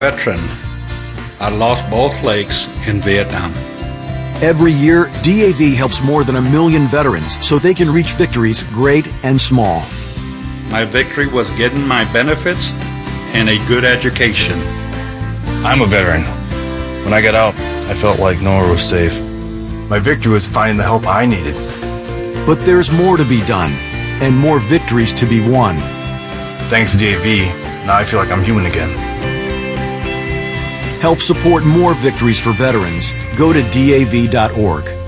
Veteran. I lost both legs in Vietnam. Every year, DAV helps more than 1 million veterans so they can reach victories great and small. My victory was getting my benefits and a good education. I'm a veteran. When I got out, I felt like nowhere was safe. My victory was finding the help I needed. But there's more to be done, and more victories to be won. Thanks to DAV, now I feel like I'm human again. Help support more victories for veterans. Go to DAV.org.